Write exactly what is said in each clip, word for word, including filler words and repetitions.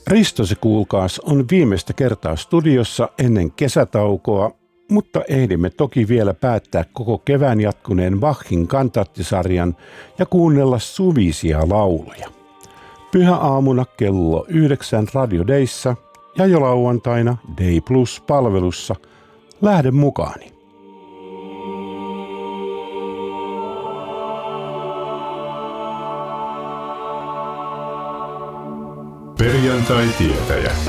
Risto se kuulkaas on viimeistä kertaa studiossa ennen kesätaukoa, mutta ehdimme toki vielä päättää koko kevään jatkuneen Bachin kantaattisarjan ja kuunnella suvisia lauluja. Pyhäaamuna kello yhdeksän Radio Dayssa ja jo lauantaina Day Plus-palvelussa. Lähde mukaani. Perjantai-tietäjä.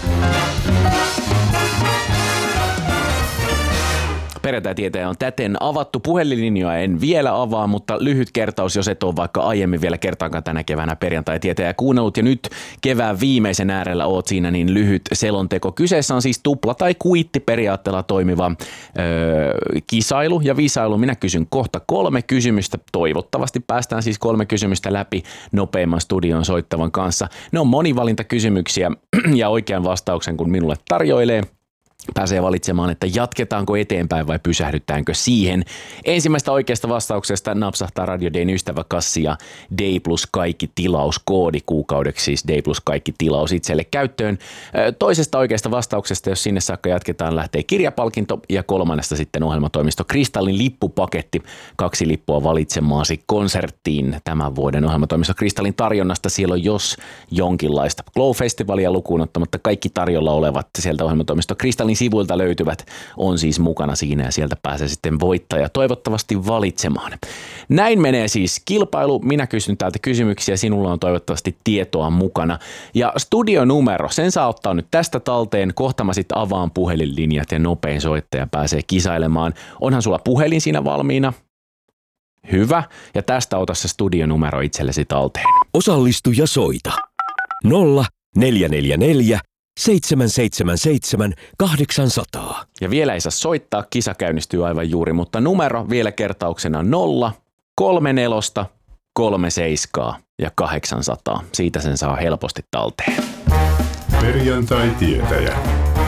Perjantai-tietäjä on täten avattu. Puhelinlinjoja en vielä avaa, mutta lyhyt kertaus, jos et ole vaikka aiemmin vielä kertaakaan tänä keväänä Perjantai-tietäjä kuunnellut. Ja nyt kevään viimeisen äärellä oot siinä, niin lyhyt selonteko. Kyseessä on siis tupla- tai kuittiperiaatteella toimiva öö, kisailu ja visailu. Minä kysyn kohta kolme kysymystä. Toivottavasti päästään siis kolme kysymystä läpi nopeimman studion soittavan kanssa. Ne on monivalintakysymyksiä ja oikean vastauksen, kun minulle tarjoilee, pääsee valitsemaan, että jatketaanko eteenpäin vai pysähdytäänkö siihen. Ensimmäistä oikeasta vastauksesta napsahtaa Radio Dayn ystäväkassi ja Day Plus kaikki tilauskoodi kuukaudeksi, siis Day Plus kaikki tilaus itselle käyttöön. Toisesta oikeasta vastauksesta, jos sinne saakka jatketaan, lähtee kirjapalkinto ja kolmannesta sitten ohjelmatoimisto Kristallin lippupaketti. Kaksi lippua valitsemaasi konserttiin tämän vuoden ohjelmatoimisto Kristallin tarjonnasta. Siellä on jos jonkinlaista Glow-festivalia lukuun ottamatta kaikki tarjolla olevat sieltä ohjelmatoimisto Kristallin sivuilta löytyvät on siis mukana siinä ja sieltä pääsee sitten voittaja toivottavasti valitsemaan. Näin menee siis kilpailu. Minä kysyn täältä kysymyksiä, sinulla on toivottavasti tietoa mukana. Ja studionumero, sen saa ottaa nyt tästä talteen. Kohta mä sit avaan puhelinlinjat ja nopein soittaja pääsee kisailemaan. Onhan sulla puhelin siinä valmiina? Hyvä. Ja tästä ota se studionumero itsellesi talteen. Osallistu ja soita. nolla neljä neljä neljä seitsemän seitsemän seitsemän kahdeksan nolla nolla. Ja vielä ei saa soittaa, kisa käynnistyy aivan juuri, mutta numero vielä kertauksena nolla kolme neljä kolme seitsemän ja kahdeksansataa. Siitä sen saa helposti talteen. Perjantai-tietäjä.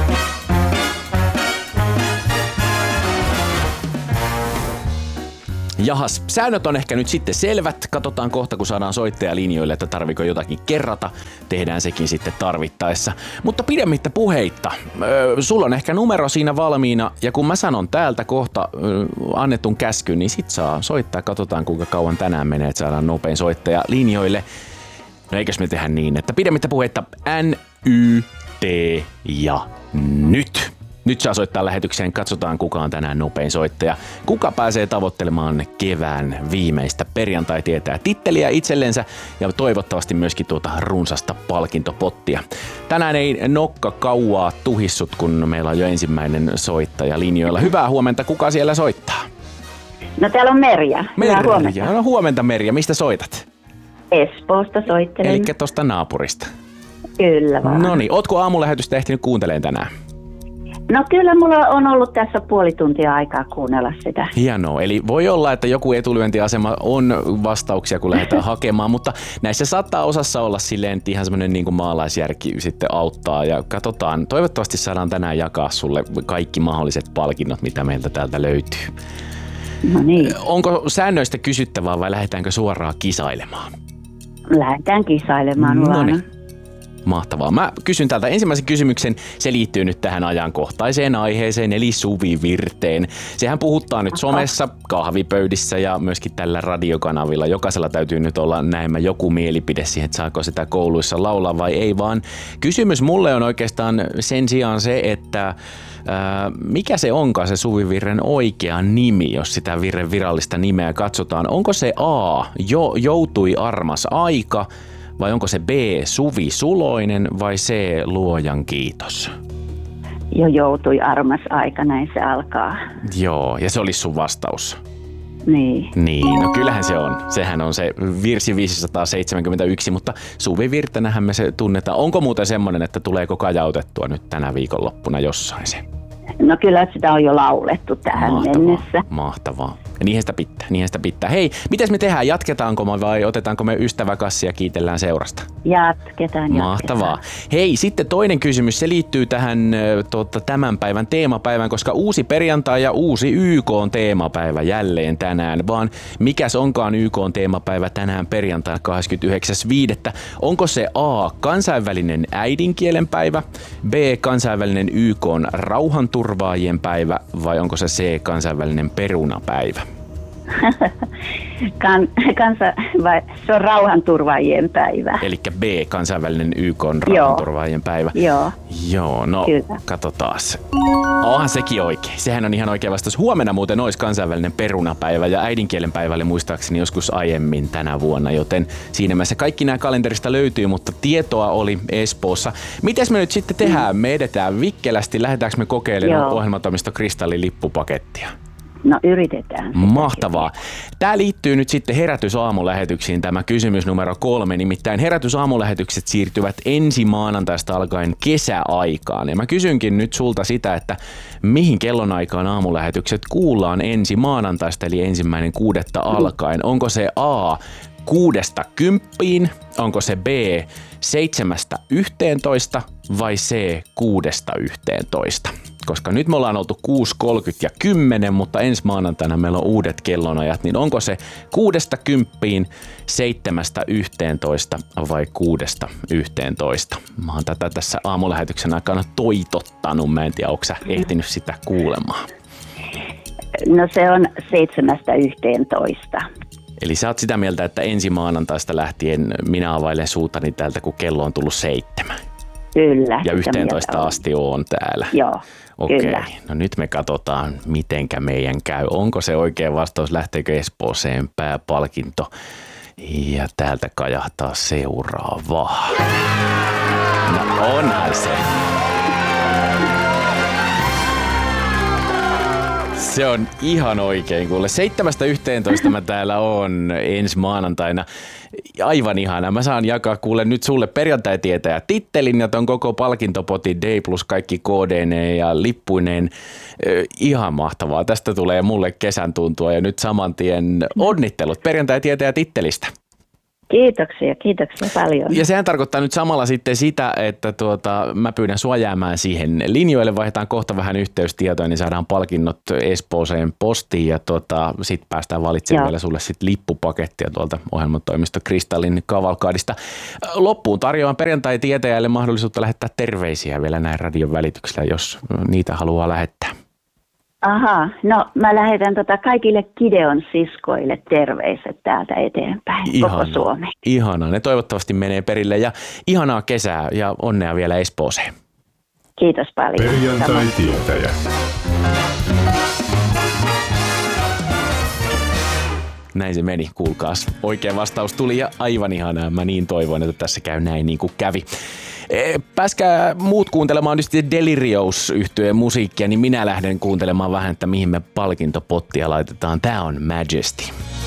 Jahas, säännöt on ehkä nyt sitten selvät. Katsotaan kohta, kun saadaan soittajalinjoille, että tarviko jotakin kerrata. Tehdään sekin sitten tarvittaessa. Mutta pidemmittä puheitta. Öö, sulla on ehkä numero siinä valmiina. Ja kun mä sanon täältä kohta öö, annetun käskyn, niin sit saa soittaa. Katsotaan, kuinka kauan tänään menee, että saadaan nopein soittaja linjoille. No eikös me tehdä niin, että pidemmittä puheitta N, Y, T ja nyt. Nyt saa soittaa lähetykseen, katsotaan kuka on tänään nopein soittaja. Kuka pääsee tavoittelemaan kevään viimeistä Perjantai-tietää titteliä itsellensä ja toivottavasti myöskin tuota runsasta palkintopottia. Tänään ei nokka kauaa tuhissut, kun meillä on jo ensimmäinen soittaja linjoilla. Hyvää huomenta, kuka siellä soittaa? No täällä on Merja. Merja, huomenta. No huomenta Merja, mistä soitat? Espoosta soittelen. Elikkä tosta naapurista. Kyllä vaan. No niin, ootko aamulähetystä ehtinyt kuuntelemaan tänään? No kyllä mulla on ollut tässä puoli tuntia aikaa kuunnella sitä. Hienoa. Eli voi olla, että joku etulyöntiasema on vastauksia, kun lähdetään hakemaan, mutta näissä saattaa osassa olla silleen, että ihan semmoinen niin kuin maalaisjärki sitten auttaa. Ja katsotaan, toivottavasti saadaan tänään jakaa sulle kaikki mahdolliset palkinnot, mitä meiltä täältä löytyy. No niin. Onko säännöistä kysyttävää vai lähdetäänkö suoraan kisailemaan? Lähdetään kisailemaan. No niin. Mahtavaa. Mä kysyn täältä ensimmäisen kysymyksen. Se liittyy nyt tähän ajankohtaiseen aiheeseen, eli suvivirteen. Sehän puhuttaa nyt somessa, kahvipöydissä ja myöskin tällä radiokanavilla. Jokaisella täytyy nyt olla näemmä joku mielipide siihen, että saako sitä kouluissa laulaa vai ei, vaan kysymys mulle on oikeastaan sen sijaan se, että ää, mikä se onkaan se suvivirren oikea nimi, jos sitä virren virallista nimeä katsotaan. Onko se A, jo, joutui armas aika, vai onko se B, Suvi Suloinen vai C, Luojan kiitos? Jo joutui armas aika, näin se alkaa. Joo, ja se olisi sun vastaus. Niin. Niin, no kyllähän se on. Sehän on se virsi viisisataaseitsemänkymmentäyksi, mutta suvivirtenähän me se tunnetaan. Onko muuten semmoinen, että tuleeko kajautettua nyt tänä viikonloppuna jossain se? No kyllä sitä on jo laulettu tähän mahtavaa, mennessä. Mahtavaa. Niinhän sitä pitää, niinhän sitä pitää. Hei, mites me tehdään? Jatketaanko me vai otetaanko me ystäväkassi ja kiitellään seurasta? Jatketaan, Mahtavaa. jatketaan. Hei, sitten toinen kysymys, se liittyy tähän tuota, tämän päivän teemapäivään, koska uusi perjantai ja uusi Y K:n teemapäivä jälleen tänään, vaan mikäs onkaan Y K:n teemapäivä tänään perjantaina kahdeskymmenesyhdeksäs viidettä Onko se A, kansainvälinen äidinkielen päivä, B, kansainvälinen Y K:n rauhanturvaajien päivä vai onko se C, kansainvälinen perunapäivä? Kan, kansa, vai, se on rauhanturvaajien päivä. Elikkä B, kansainvälinen Y K:n rauhanturvaajien päivä. Joo. Joo, no Kyllä. Katsotaas. Onhan sekin oikein. Sehän on ihan oikea vastaus. Huomenna muuten olisi kansainvälinen perunapäivä ja äidinkielen päivä oli muistaakseni joskus aiemmin tänä vuonna, joten siinä mielessä kaikki nämä kalenterista löytyy, mutta tietoa oli Espoossa. Mites me nyt sitten tehdään? Me edetään vikkelästi. Lähdetäänkö me kokeilemaan Joo. ohjelmatoimisto Kristallin lippupakettia? No yritetään. Mahtavaa. Tämä liittyy nyt sitten herätysaamulähetyksiin tämä kysymys numero kolme. Nimittäin herätysaamulähetykset siirtyvät ensi maanantaista alkaen kesäaikaan. Ja mä kysynkin nyt sulta sitä, että mihin kellonaikaan aamulähetykset kuullaan ensi maanantaista eli ensimmäinen kuudetta alkaen. Onko se A kuudesta kymppiin, onko se B seitsemästä yhteentoista vai C kuudesta yhteentoista? Koska nyt me ollaan oltu kuusi kolmekymmentä ja kymmenen, mutta ensi maanantaina meillä on uudet kellonajat, niin onko se kuudesta kymppiin, seitsemästä yhteentoista vai kuudesta yhteentoista? Mä oon tätä tässä aamulähetyksen aikana toitottanut, mä en tiedä, onko sä ehtinyt sitä kuulemaan? No se on seitsemästä yhteentoista. Eli sä oot sitä mieltä, että ensi maanantaista lähtien minä availen suutani täältä, kun kello on tullut seitsemän. Kyllä. Ja yhteentoista asti on täällä. Joo, Okei, kyllä. no nyt me katsotaan, mitenkä meidän käy. Onko se oikea vastaus, lähteekö Espooseen pääpalkinto? Ja täältä kajahtaa seuraavaa. No onhan se. Se on ihan oikein, kuule. seitsemästä yhteentoista mä täällä on ensi maanantaina. Aivan ihana. Mä saan jakaa kuule nyt sulle perjantai-tietäjä tittelin ja ton koko palkintopotin D plus kaikki koodeineen ja lippuineen. Ihan mahtavaa. Tästä tulee mulle kesän tuntua ja nyt saman tien onnittelut perjantai-tietäjä tittelistä. Kiitoksia, kiitoksia paljon. Ja sehän tarkoittaa nyt samalla sitten sitä, että tuota, mä pyydän sua jäämään siihen linjoille. Vaihdetaan kohta vähän yhteystietoja, niin saadaan palkinnot Espooseen postiin ja tuota, sitten päästään valitsemaan Joo. vielä sulle sit lippupakettia tuolta ohjelmatoimisto Kristallin kavalkaadista. Loppuun tarjoan perjantai-tietäjälle mahdollisuutta lähettää terveisiä vielä näin radion välityksellä, jos niitä haluaa lähettää. Aha, no mä lähetän tota kaikille Gideon siskoille terveiset täältä eteenpäin, Ihana, koko Suomi. Ihanaa, ne toivottavasti menee perille ja ihanaa kesää ja onnea vielä Espooseen. Kiitos paljon. Perjantai-tietäjä. Näin se meni, kuulkaas. Oikea vastaus tuli ja aivan ihanaa. Mä niin toivon, että tässä käy näin niin kuin kävi. Pääskää muut kuuntelemaan nyt Delirious-yhtyeen musiikkia, niin minä lähden kuuntelemaan vähän, että mihin me palkintopottia laitetaan. Tää on Majesty.